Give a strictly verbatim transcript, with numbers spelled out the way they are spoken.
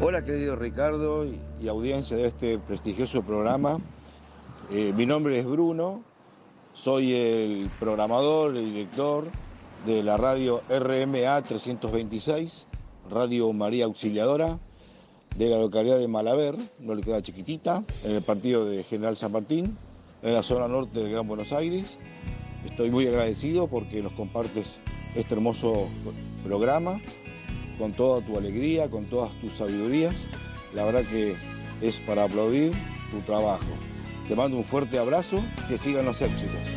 Hola querido Ricardo y, y audiencia de este prestigioso programa. Eh, mi nombre es Bruno, soy el programador y director de la radio R M A trescientos veintiséis, Radio María Auxiliadora, de la localidad de Malaver, una localidad chiquitita, en el partido de General San Martín, en la zona norte del Gran Buenos Aires. Estoy muy agradecido porque nos compartes este hermoso programa con toda tu alegría, con todas tus sabidurías. La verdad que es para aplaudir tu trabajo. Te mando un fuerte abrazo, que sigan los éxitos.